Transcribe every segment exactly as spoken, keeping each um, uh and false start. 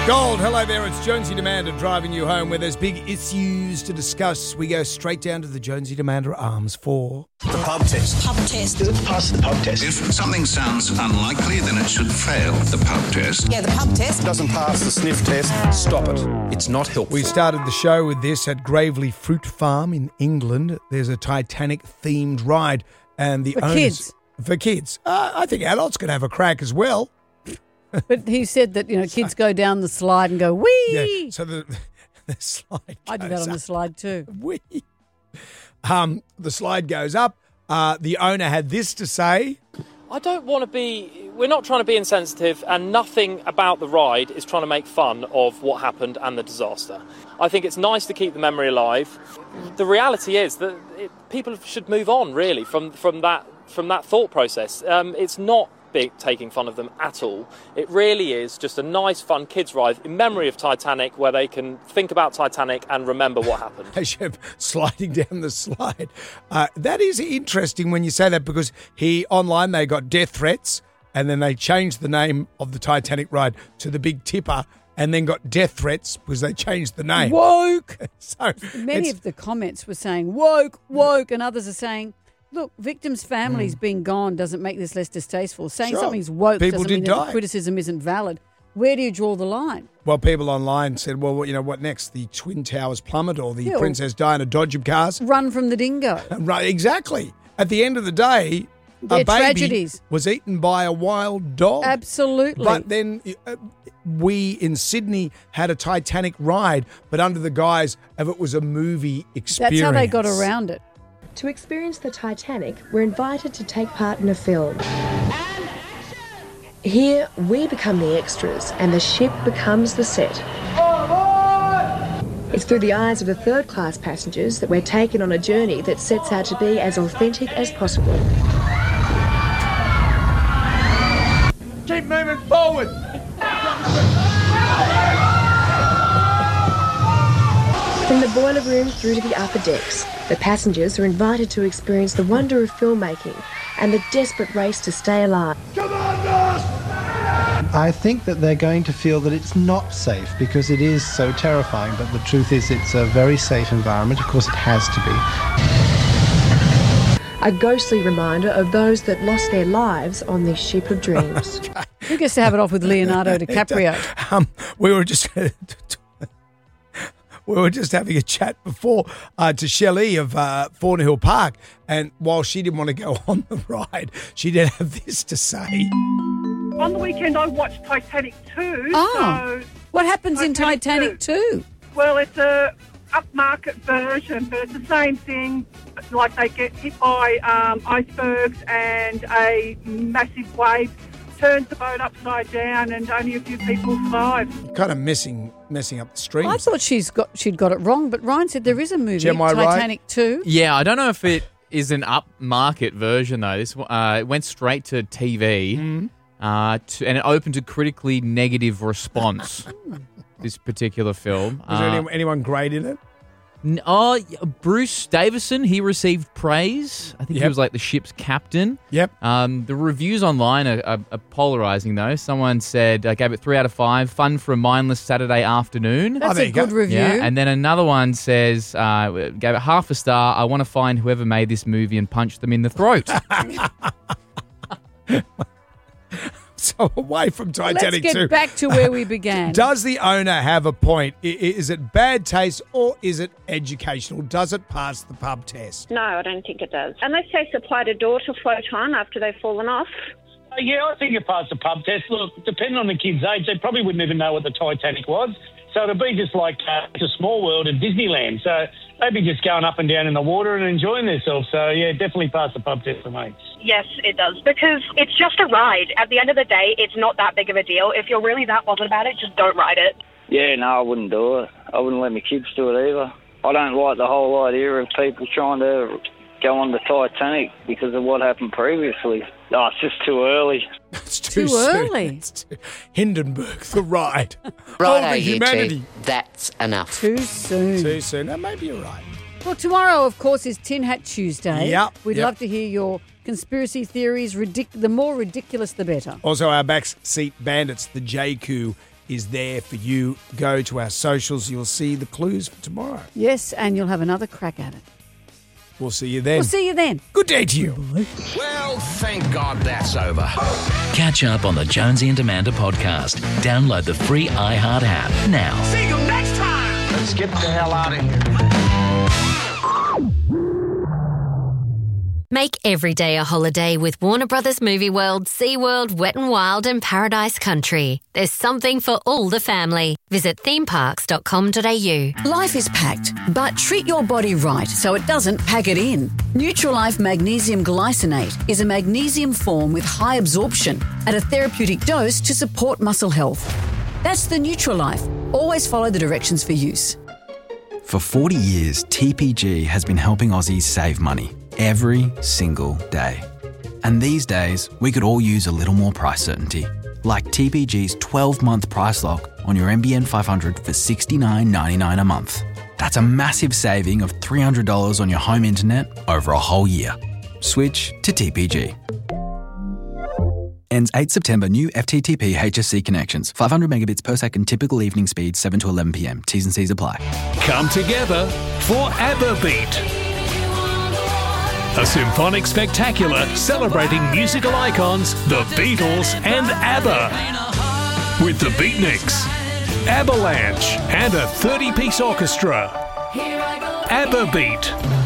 Gold, hello there, it's Jonesy Demander driving you home where there's big issues to discuss. We go straight down to the Jonesy Demander Arms for... The pub test. Pub test. Does it pass the pub test? If something sounds unlikely, then it should fail the pub test. Yeah, the pub test. Doesn't pass the sniff test. Stop it. It's not helpful. We started the show with this at Gravely Fruit Farm in England. There's a Titanic-themed ride. and the For owners... kids. For kids. Uh, I think adults can have a crack as well. But he said that, you know, kids go down the slide and go, wee! Yeah, so the, the slide I did that goes on the up. slide too. Wee. Um, the slide goes up. Uh, the owner had this to say. I don't want to be... We're not trying to be insensitive, and nothing about the ride is trying to make fun of what happened and the disaster. I think it's nice to keep the memory alive. The reality is that it, people should move on, really, from, from, that, from that thought process. Um, it's not big taking fun of them at all. It really is just a nice, fun kids' ride in memory of Titanic, where they can think about Titanic and remember what happened. As you're sliding down the slide. Uh, that is interesting when you say that, because he online they got death threats, and then they changed the name of the Titanic ride to the Big Tipper, and then got death threats because they changed the name. Woke! So Many it's- of the comments were saying, woke, woke, and others are saying, look, victims' families being gone doesn't make this less distasteful. Saying Sure. something's woke People doesn't did mean that die. the criticism isn't valid. Where do you draw the line? Well, people online said, well, you know, what next? The Twin Towers plummet or the Yeah, or- Princess Diana Dodge of cars? Run from the dingo. Right, exactly. At the end of the day, They're a baby tragedies. was eaten by a wild dog. Absolutely. But then uh, we in Sydney had a Titanic ride, but under the guise of it was a movie experience. That's how they got around it. To experience the Titanic, we're invited to take part in a film. Here, we become the extras and the ship becomes the set. It's through the eyes of the third-class passengers that we're taken on a journey that sets out to be as authentic as possible. Keep moving forward. From the boiler room through to the upper decks, the passengers are invited to experience the wonder of filmmaking and the desperate race to stay alive. I think that they're going to feel that it's not safe because it is so terrifying, but the truth is it's a very safe environment. Of course, it has to be. A ghostly reminder of those that lost their lives on this ship of dreams. Who gets to have it off with Leonardo DiCaprio? Um, we were just we were just having a chat before uh, to Shelley of uh, Thornhill Park, and while she didn't want to go on the ride, she did have this to say. On the weekend, I watched Titanic two. Oh. So, What happens in Titanic Titanic two? well, it's a upmarket version, but it's the same thing. Like they get hit by um, icebergs, and a massive wave turns the boat upside down, and only a few people survive. Kind of messing messing up the streams. I thought she's got she'd got it wrong, but Ryan said there is a movie, Am I right? Titanic two. Yeah, I don't know if it is an upmarket version though. This uh, it went straight to T V, Mm-hmm. uh, to, and it opened to critically negative response. This particular film. Was Uh, there any, anyone great in it? n- oh, yeah, Bruce Davison, he received praise. I think he Yep. was like the ship's captain. Yep. Um, the reviews online are, are, are polarizing though. Someone said uh, gave it three out of five. Fun for a mindless Saturday afternoon. That's there a you go. good review. Yeah, and then another one says, uh, gave it half a star. I want to find whoever made this movie and punch them in the throat. So away from Let's Titanic get two. back to where we began. Does the owner have a point? I- Is it bad taste or is it educational? Does it pass the pub test? No, I don't think it does. Unless they supplied a door to float on after they've fallen off. Uh, yeah, I think it passed the pub test. Look, depending on the kid's age, they probably wouldn't even know what the Titanic was. So it'd be just like uh, it's a small world at Disneyland. So they'd be just going up and down in the water and enjoying themselves. So, yeah, definitely passed the pub test for me. Yes, it does. Because it's just a ride. At the end of the day, it's not that big of a deal. If you're really that bothered about it, just don't ride it. Yeah, no, I wouldn't do it. I wouldn't let my kids do it either. I don't like the whole idea of people trying to go on the Titanic because of what happened previously. Oh, it's just too early. It's too, Too soon. early. It's too- Hindenburg, the ride. Right, Over you humanity. two. That's enough. Too soon. Too soon. No, maybe you're right. Well, tomorrow, of course, is Tin Hat Tuesday. Yep, We'd yep. love to hear your conspiracy theories. Ridic- the more ridiculous, the better. Also, our backseat bandits, the J Q is there for you. Go to our socials. You'll see the clues for tomorrow. Yes, and you'll have another crack at it. We'll see you then. We'll see you then. Good day to you. Well, thank God that's over. Catch up on the Jonesy and Amanda podcast. Download the free iHeart app now. See you next time. Let's get the hell out of here. Make every day a holiday with Warner Brothers Movie World, SeaWorld, Wet n Wild and Paradise Country. There's something for all the family. Visit theme parks dot com dot a u. Life is packed, but treat your body right so it doesn't pack it in. Nutrilife Magnesium Glycinate is a magnesium form with high absorption at a therapeutic dose to support muscle health. That's the Nutrilife. Always follow the directions for use. For forty years, T P G has been helping Aussies save money every single day. And these days, we could all use a little more price certainty, like T P G's twelve-month price lock on your N B N five hundred for sixty-nine ninety-nine a month. That's a massive saving of three hundred dollars on your home internet over a whole year. Switch to T P G. Ends eighth September. New F T T P H S C connections. five hundred megabits per second typical evening speed, seven to eleven p m. T's and C's apply. Come together for ABBA Beat. A symphonic spectacular celebrating musical icons, the Beatles and ABBA. With the Beatniks, Avalanche and a thirty-piece orchestra. ABBA Beat.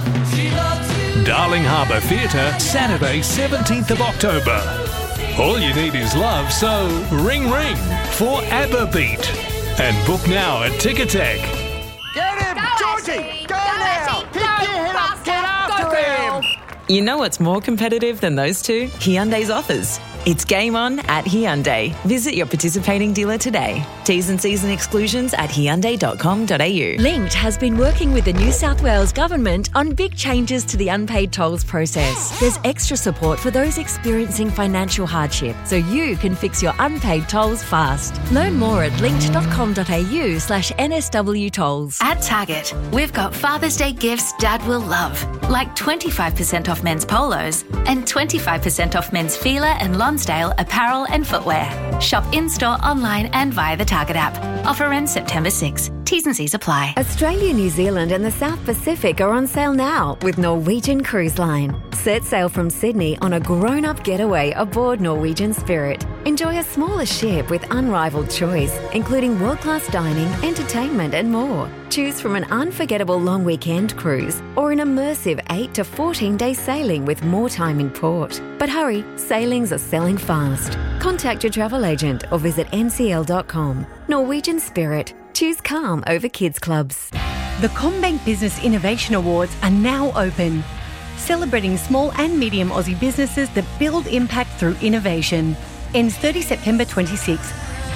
Darling Harbour Theatre, Saturday seventeenth of October. All you need is love, so ring ring for ABBA Beat. And book now at Ticketek. Get him, Georgie! Go now! Keep your head up! Get after him! You know what's more competitive than those two? Hyundai's offers. It's game on at Hyundai. Visit your participating dealer today. T's and C's and exclusions at hyundai dot com dot a u. Linked has been working with the New South Wales Government on big changes to the unpaid tolls process. There's extra support for those experiencing financial hardship, so you can fix your unpaid tolls fast. Learn more at linked dot com dot a u slash N S W tolls. At Target, we've got Father's Day gifts Dad will love, like twenty-five percent off men's polos and twenty-five percent off men's Fila and Lonsdale apparel and footwear. Shop in-store, online and via the Target app. Offer ends September sixth. T's and C's apply. Australia, New Zealand and the South Pacific are on sale now with Norwegian Cruise Line. Set sail from Sydney on a grown-up getaway aboard Norwegian Spirit. Enjoy a smaller ship with unrivaled choice, including world-class dining, entertainment and more. Choose from an unforgettable long weekend cruise or an immersive eight to fourteen day sailing with more time in port. But hurry, sailings are selling fast. Contact your travel agent or visit N C L dot com. Norwegian Spirit. Choose calm over kids clubs. The CommBank Business Innovation Awards are now open, celebrating small and medium Aussie businesses that build impact through innovation. Ends thirtieth September twenty-sixth.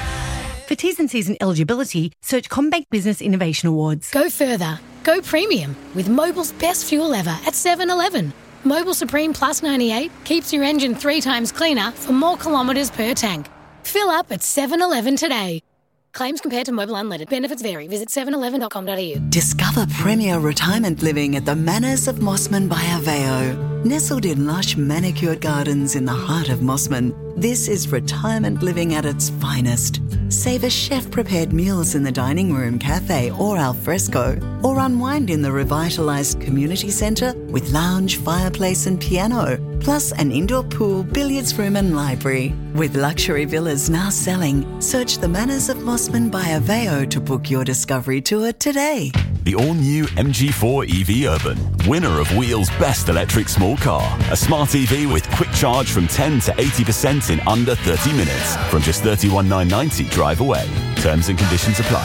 For T's and C's and eligibility, search CommBank Business Innovation Awards. Go further. Go premium with Mobil's best fuel ever at seven eleven. Mobil Supreme Plus ninety-eight keeps your engine three times cleaner for more kilometres per tank. Fill up at seven eleven today. Claims compared to Mobil Unleaded. Benefits vary. Visit seven eleven dot com dot a u. Discover premier retirement living at the Manors of Mossman by Aveo. Nestled in lush manicured gardens in the heart of Mossman, this is retirement living at its finest. Savour chef-prepared meals in the dining room, cafe or al fresco, or unwind in the revitalised community centre with lounge, fireplace and piano, plus an indoor pool, billiards room and library. With luxury villas now selling, search the Manors of Mossman by Aveo to book your discovery tour today. The all-new M G four E V Urban, winner of Wheel's Best Electric Small Car. A smart E V with quick charge from ten to eighty percent in under thirty minutes. From just thirty-one thousand nine hundred ninety drive away. Terms and conditions apply.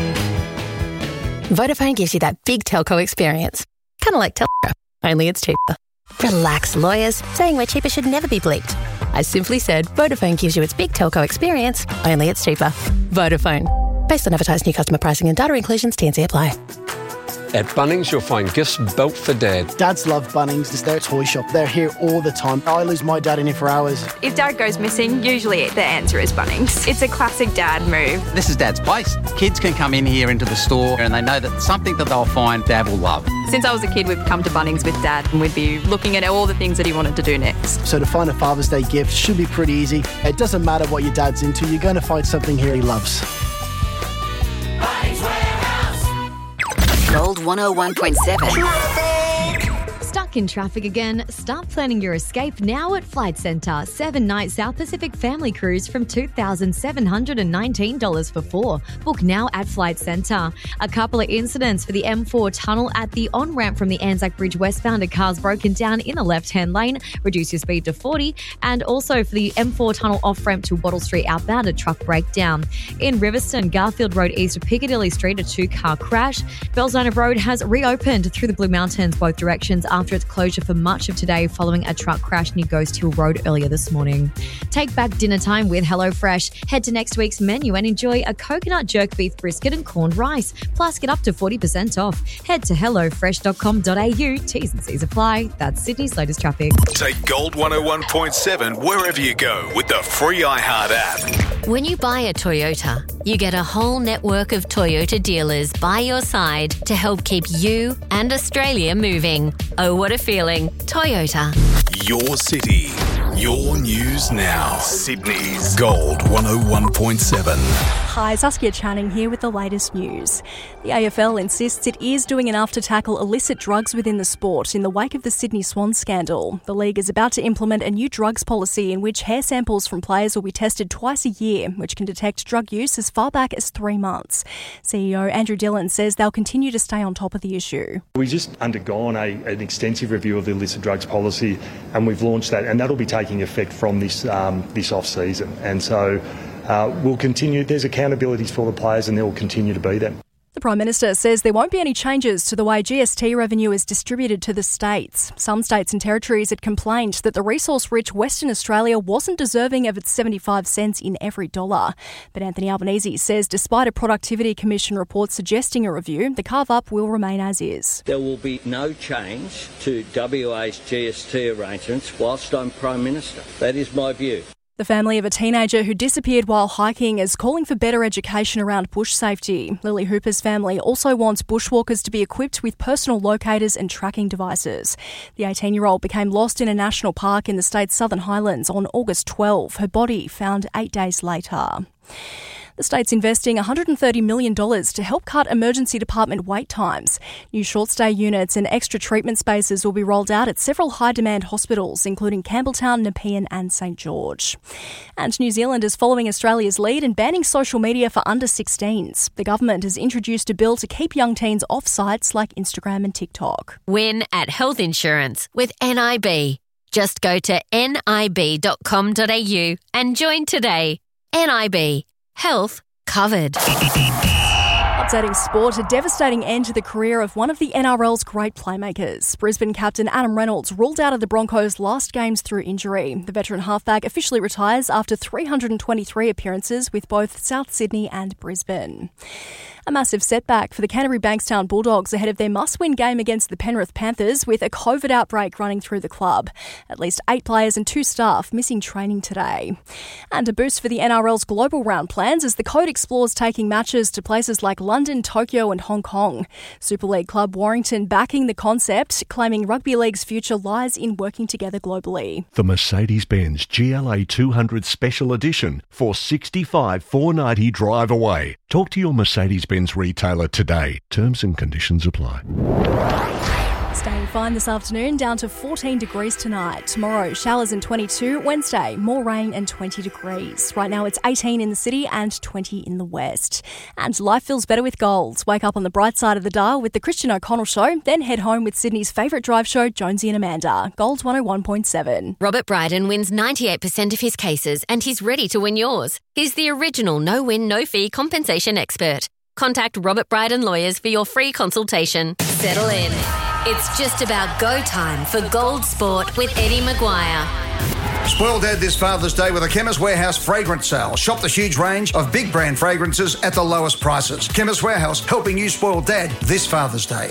Vodafone gives you that big telco experience. Kind of like telco, only it's cheaper. Relax, lawyers. Saying we're cheaper should never be bleeped. I simply said Vodafone gives you its big telco experience, only it's cheaper. Vodafone. Based on advertised new customer pricing and data inclusions, T and C apply. At Bunnings, you'll find gifts built for Dad. Dads love Bunnings. It's their toy shop. They're here all the time. I lose my dad in here for hours. If Dad goes missing, usually the answer is Bunnings. It's a classic Dad move. This is Dad's place. Kids can come in here into the store and they know that something that they'll find Dad will love. Since I was a kid, we've come to Bunnings with Dad and we'd be looking at all the things that he wanted to do next. So to find a Father's Day gift should be pretty easy. It doesn't matter what your dad's into, you're going to find something here he loves. Bunnings Warehouse. Gold one oh one point seven. Stuck in traffic again? Start planning your escape now at Flight Centre. Seven-night South Pacific family cruise from two thousand seven hundred nineteen dollars for four. Book now at Flight Centre. A couple of incidents for the M four tunnel at the on-ramp from the Anzac Bridge westbound. A car's broken down in the left-hand lane. Reduce your speed to forty. And also for the M four tunnel off-ramp to Wattle Street outbound, a truck breakdown. In Riverstone, Garfield Road east of Piccadilly Street, a two-car crash. Belzona Road has reopened through the Blue Mountains both directions after its closure for much of today following a truck crash near Ghost Hill Road earlier this morning. Take back dinner time with HelloFresh. Head to next week's menu and enjoy a coconut jerk beef brisket and corned rice. Plus, get up to forty percent off. Head to hello fresh dot com dot a u. T's and C's apply. That's Sydney's latest traffic. Take Gold one oh one point seven wherever you go with the free iHeart app. When you buy a Toyota, you get a whole network of Toyota dealers by your side to help keep you and Australia moving. Oh, what a feeling. Toyota. Your city, your news now. Sydney's Gold one oh one point seven. Hi, Saskia Channing here with the latest news. The A F L insists it is doing enough to tackle illicit drugs within the sport in the wake of the Sydney Swan scandal. The league is about to implement a new drugs policy in which hair samples from players will be tested twice a year, which can detect drug use as far back as three months. C E O Andrew Dillon says they'll continue to stay on top of the issue. We've just undergone a, an extensive review of the illicit drugs policy, and we've launched that, and that'll be taking effect from this um, this off-season. And so uh, we'll continue. There's accountabilities for the players, and there will continue to be them. The Prime Minister says there won't be any changes to the way G S T revenue is distributed to the states. Some states and territories had complained that the resource-rich Western Australia wasn't deserving of its seventy-five cents in every dollar. But Anthony Albanese says despite a Productivity Commission report suggesting a review, the carve-up will remain as is. There will be no change to W A's G S T arrangements whilst I'm Prime Minister. That is my view. The family of a teenager who disappeared while hiking is calling for better education around bush safety. Lily Hooper's family also wants bushwalkers to be equipped with personal locators and tracking devices. The eighteen-year-old became lost in a national park in the state's Southern Highlands on August twelfth. Her body found eight days later. The state's investing one hundred thirty million dollars to help cut emergency department wait times. New short-stay units and extra treatment spaces will be rolled out at several high-demand hospitals, including Campbelltown, Nepean and St George. And New Zealand is following Australia's lead in banning social media for under sixteens. The government has introduced a bill to keep young teens off sites like Instagram and TikTok. Win at health insurance with N I B. Just go to n i b dot com dot a u and join today. N I B. Health covered. Updating sport, a devastating end to the career of one of the N R L's great playmakers. Brisbane captain Adam Reynolds ruled out of the Broncos' last games through injury. The veteran halfback officially retires after three hundred twenty-three appearances with both South Sydney and Brisbane. A massive setback for the Canterbury Bankstown Bulldogs ahead of their must-win game against the Penrith Panthers with a COVID outbreak running through the club. At least eight players and two staff missing training today. And a boost for the N R L's global round plans as the code explores taking matches to places like London, Tokyo and Hong Kong. Super League club Warrington backing the concept, claiming rugby league's future lies in working together globally. The Mercedes-Benz G L A two hundred Special Edition for sixty-five thousand four hundred ninety drive away. Talk to your Mercedes-Benz retailer today. Terms and conditions apply. Staying fine this afternoon, down to fourteen degrees tonight. Tomorrow, showers and twenty-two. Wednesday, more rain and twenty degrees. Right now, it's eighteen in the city and twenty in the west. And life feels better with gold. Wake up on the bright side of the dial with the Christian O'Connell Show, then head home with Sydney's favourite drive show, Jonesy and Amanda. Gold one oh one point seven. Robert Bryden wins ninety-eight percent of his cases and he's ready to win yours. He's the original no-win, no-fee compensation expert. Contact Robert Bryden Lawyers for your free consultation. Settle in. It's just about go time for Gold Sport with Eddie Maguire. Spoil Dad this Father's Day with a Chemist Warehouse fragrance sale. Shop the huge range of big brand fragrances at the lowest prices. Chemist Warehouse, helping you spoil Dad this Father's Day.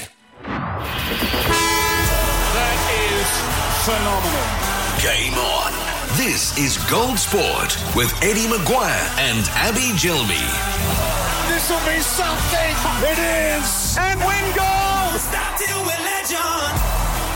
That is phenomenal. Game on. This is Gold Sport with Eddie Maguire and Abby Gilby. This will be something. It is. And win goal. Stop till we're legend.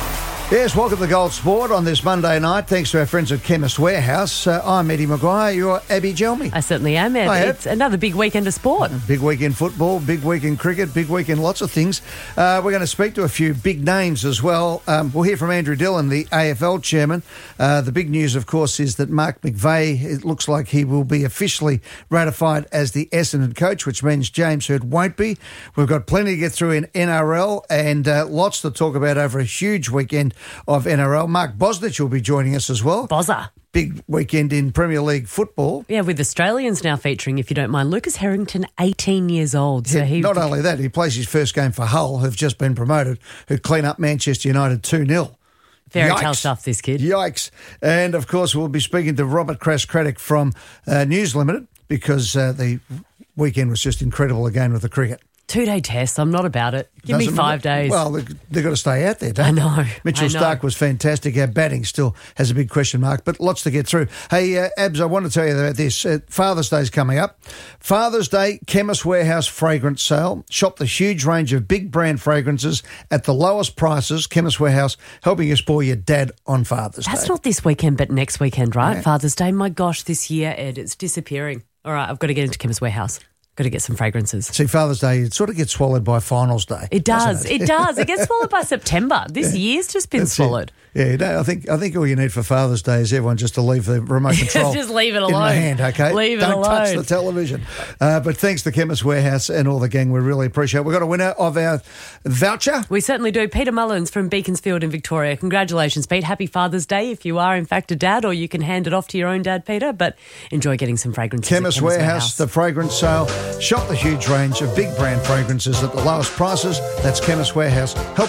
Yes, welcome to Gold Sport on this Monday night. Thanks to our friends at Chemist Warehouse. Uh, I'm Eddie Maguire. You're Abby Gelmy. I certainly am, Ed. Hi, Ab. It's another big weekend of sport. Big week in football, big week in cricket, big week in lots of things. Uh, we're going to speak to a few big names as well. Um, we'll hear from Andrew Dillon, the A F L chairman. Uh, the big news, of course, is that Mark McVeigh, it looks like he will be officially ratified as the Essendon coach, which means James Hird won't be. We've got plenty to get through in N R L and uh, lots to talk about over a huge weekend of N R L. Mark Bosnich will be joining us as well. Bozza. Big weekend in Premier League football. Yeah, with Australians now featuring, if you don't mind. Lucas Harrington, eighteen years old. So yeah, he not only that, he plays his first game for Hull, who've just been promoted, who clean up Manchester United two nil. Fairy tale stuff, this kid. Yikes. And, of course, we'll be speaking to Robert Crass-Craddock from uh, News Limited because uh, the weekend was just incredible again with the cricket. Two-day test. I'm not about it. Give Doesn't me five matter. days. Well, they've got to stay out there, don't I they? know. Mitchell I know. Stark was fantastic. Our batting still has a big question mark, but lots to get through. Hey, uh, Abs, I want to tell you about this. Uh, Father's Day's coming up. Father's Day, Chemist Warehouse fragrance sale. Shop the huge range of big brand fragrances at the lowest prices. Chemist Warehouse, helping you spoil your dad on Father's That's Day. That's not this weekend, but next weekend, right? Yeah. Father's Day. My gosh, this year, Ed, it's disappearing. All right, I've got to get into Chemist Warehouse. Got to get some fragrances. See, Father's Day, it sort of gets swallowed by Finals Day. It does. It? it does. It gets swallowed by September. This yeah. year's just been That's swallowed. It. Yeah, no, I think I think all you need for Father's Day is everyone just to leave the remote control just leave it alone. in my hand, okay? Leave Don't it alone. touch the television. Uh, but thanks to Chemist Warehouse and all the gang, we really appreciate it. We've got a winner of our voucher. We certainly do. Peter Mullins from Beaconsfield in Victoria. Congratulations, Pete. Happy Father's Day if you are, in fact, a dad, or you can hand it off to your own dad, Peter. But enjoy getting some fragrances Chemist, at Chemist Warehouse, Warehouse, the fragrance sale. Shop the huge range of big brand fragrances at the lowest prices. That's Chemist Warehouse. Help